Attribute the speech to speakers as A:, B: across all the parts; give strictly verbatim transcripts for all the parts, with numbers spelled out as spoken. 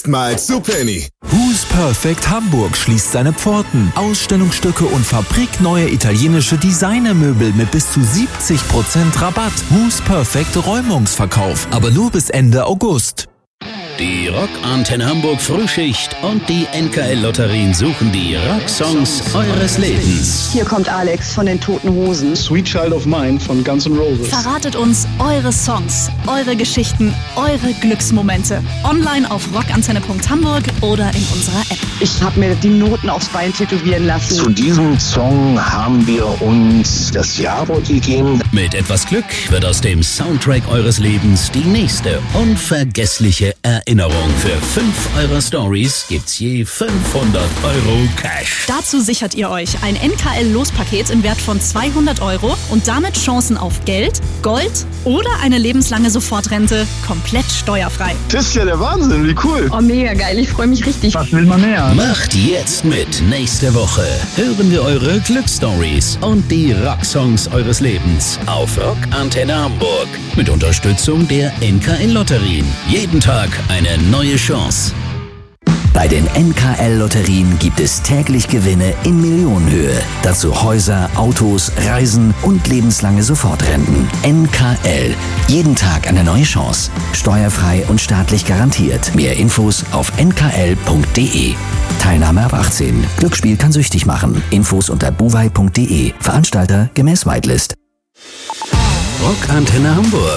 A: Erstmals zu Penny.
B: Who's Perfect Hamburg schließt seine Pforten. Ausstellungsstücke und fabrikneue italienische Designermöbel mit bis zu siebzig Prozent Rabatt. Who's Perfect Räumungsverkauf, aber nur bis Ende August.
C: Die Rockantenne Hamburg Frühschicht und die N K L-Lotterien suchen die Rocksongs eures Lebens.
D: Hier kommt Alex von den Toten Hosen.
E: Sweet Child of Mine von Guns N' Roses.
F: Verratet uns eure Songs, eure Geschichten, eure Glücksmomente. Online auf rockantenne punkt hamburg oder in unserer App.
D: Ich habe mir die Noten aufs Bein tätowieren lassen.
G: Zu diesem Song haben wir uns das Ja-Wort gegeben.
C: Mit etwas Glück wird aus dem Soundtrack eures Lebens die nächste unvergessliche Erinnerung. Für fünf eurer Stories gibt's je fünfhundert Euro Cash.
F: Dazu sichert ihr euch ein N K L-Lospaket im Wert von zweihundert Euro und damit Chancen auf Geld, Gold oder eine lebenslange Sofortrente komplett steuerfrei.
E: Das ist ja der Wahnsinn, wie cool.
D: Oh, mega geil, ich freue mich richtig.
E: Was will man mehr?
C: Macht jetzt mit. Nächste Woche hören wir eure Glücksstories und die Rocksongs eures Lebens auf Rockantenne Hamburg. Mit Unterstützung der N K L-Lotterien. Jeden Tag eine neue Chance.
H: Bei den N K L-Lotterien gibt es täglich Gewinne in Millionenhöhe. Dazu Häuser, Autos, Reisen und lebenslange Sofortrenten. N K L. Jeden Tag eine neue Chance. Steuerfrei und staatlich garantiert. Mehr Infos auf n k l punkt d e. Teilnahme ab achtzehn. Glücksspiel kann süchtig machen. Infos unter buwei punkt d e. Veranstalter gemäß Whitelist.
C: Rockantenne Hamburg.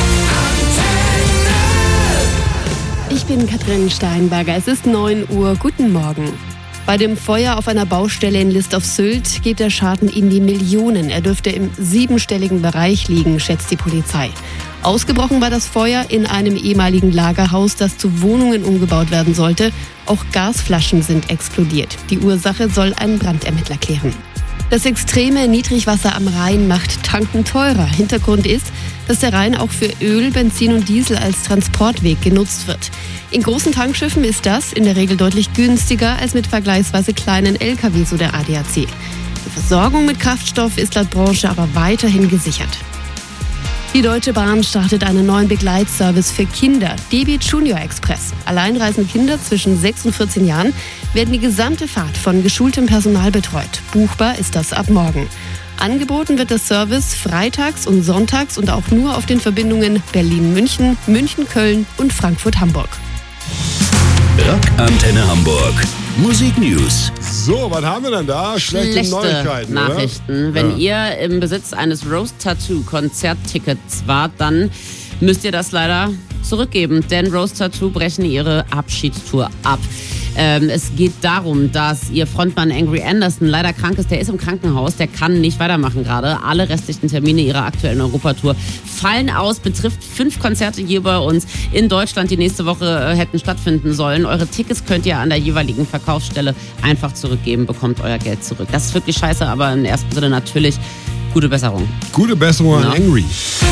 I: Ich bin Katrin Steinberger. Es ist neun Uhr. Guten Morgen. Bei dem Feuer auf einer Baustelle in List auf Sylt geht der Schaden in die Millionen. Er dürfte im siebenstelligen Bereich liegen, schätzt die Polizei. Ausgebrochen war das Feuer in einem ehemaligen Lagerhaus, das zu Wohnungen umgebaut werden sollte. Auch Gasflaschen sind explodiert. Die Ursache soll ein Brandermittler klären. Das extreme Niedrigwasser am Rhein macht Tanken teurer. Hintergrund ist, dass der Rhein auch für Öl, Benzin und Diesel als Transportweg genutzt wird. In großen Tankschiffen ist das in der Regel deutlich günstiger als mit vergleichsweise kleinen L K W, so der A D A C. Die Versorgung mit Kraftstoff ist laut Branche aber weiterhin gesichert. Die Deutsche Bahn startet einen neuen Begleitservice für Kinder, D B Junior Express. Alleinreisende Kinder zwischen sechs und vierzehn Jahren werden die gesamte Fahrt von geschultem Personal betreut. Buchbar ist das ab morgen. Angeboten wird der Service freitags und sonntags und auch nur auf den Verbindungen Berlin-München, München-Köln und Frankfurt-Hamburg.
C: Rockantenne Hamburg. Musik News.
J: So, was haben wir denn da? Schlechte,
K: Schlechte
J: Neuigkeiten,
K: Nachrichten.
J: Oder?
K: Wenn
J: ja.
K: ihr im Besitz eines Rose Tattoo Konzerttickets wart, dann müsst ihr das leider zurückgeben, denn Rose Tattoo brechen ihre Abschiedstour ab. Ähm, es geht darum, dass ihr Frontmann Angry Anderson leider krank ist. Der ist im Krankenhaus, der kann nicht weitermachen gerade. Alle restlichen Termine ihrer aktuellen Europatour fallen aus, betrifft fünf Konzerte hier bei uns in Deutschland, die nächste Woche äh, hätten stattfinden sollen. Eure Tickets könnt ihr an der jeweiligen Verkaufsstelle einfach zurückgeben, bekommt euer Geld zurück. Das ist wirklich scheiße, aber im ersten Sinne natürlich gute Besserung.
J: Gute Besserung an Angry.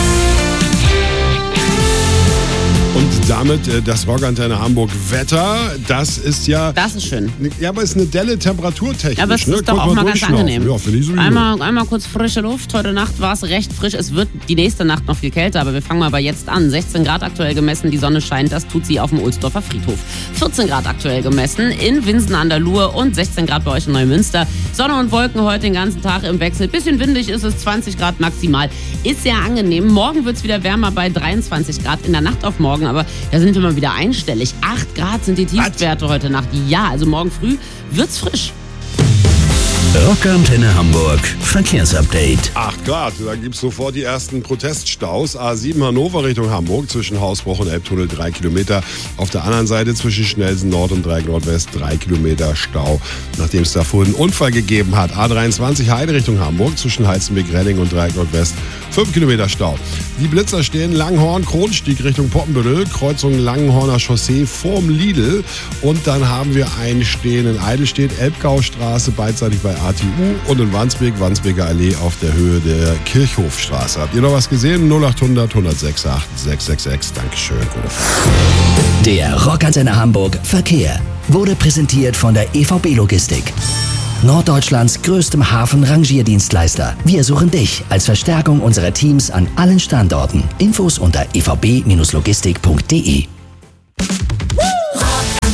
J: Und damit äh, das Rockantenne Hamburg Wetter, das ist ja...
K: Das ist schön.
J: Ja, aber es ist eine delle temperaturtechnisch.
K: Ja, aber es
J: ne?
K: ist doch
J: Guck
K: auch mal ganz angenehm.
J: Ja, finde ich sowieso.
K: Einmal, einmal kurz frische Luft. Heute Nacht war es recht frisch. Es wird die nächste Nacht noch viel kälter, aber wir fangen mal bei jetzt an. sechzehn Grad aktuell gemessen, die Sonne scheint, das tut sie auf dem Ohlsdorfer Friedhof. vierzehn Grad aktuell gemessen in Winsen an der Luhe und sechzehn Grad bei euch in Neumünster. Sonne und Wolken heute den ganzen Tag im Wechsel. Bisschen windig ist es, zwanzig Grad maximal. Ist sehr angenehm. Morgen wird es wieder wärmer bei dreiundzwanzig Grad in der Nacht auf morgen, aber da sind wir mal wieder einstellig. acht Grad sind die Tiefstwerte heute Nacht. Ja, also morgen früh wird's frisch.
C: Rockantenne Hamburg Verkehrsupdate.
J: acht Grad, da gibt es sofort die ersten Proteststaus. A sieben Hannover Richtung Hamburg zwischen Hausbruch und Elbtunnel drei Kilometer. Auf der anderen Seite zwischen Schnellsen Nord und Dreieck Nordwest drei Kilometer Stau, nachdem es da vorhin einen Unfall gegeben hat. A dreiundzwanzig Heide Richtung Hamburg zwischen Heizenbeck-Renning und Dreieck Nordwest fünf Kilometer Stau. Die Blitzer stehen Langhorn, Kronstieg Richtung Poppenbüttel, Kreuzung Langenhorner Chaussee vorm Lidl. Und dann haben wir einen Stehen in Eidelstedt, Elbgaustraße, beidseitig bei A T U und in Wandsbek, Wandsbeker Allee auf der Höhe der Kirchhofstraße. Habt ihr noch was gesehen? null acht hundert, hundertsechs acht, sechs sechs sechs. Dankeschön. Gute Fahrt.
H: Der Rockantenne Hamburg Verkehr wurde präsentiert von der E V B Logistik. Norddeutschlands größtem Hafen-Rangierdienstleister. Wir suchen dich als Verstärkung unserer Teams an allen Standorten. Infos unter e v b Bindestrich logistik punkt d e.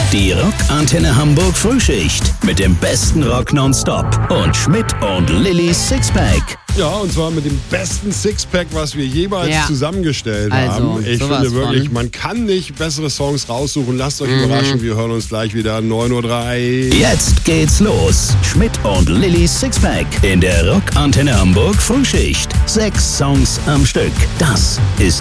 C: Die Rock-Antenne Hamburg Frühschicht mit dem besten Rock nonstop und Schmidt und Lillys Sixpack.
J: Ja, und zwar mit dem besten Sixpack, was wir jemals
K: Ja.
J: zusammengestellt
K: Also,
J: haben. Ich
K: sowas
J: finde wirklich,
K: von.
J: man kann nicht bessere Songs raussuchen. Lasst euch
K: Mhm.
J: überraschen, wir hören uns gleich wieder neun Uhr drei.
C: Jetzt geht's los. Schmidt und Lillys Sixpack in der Rock-Antenne Hamburg Frühschicht. Sechs Songs am Stück. Das ist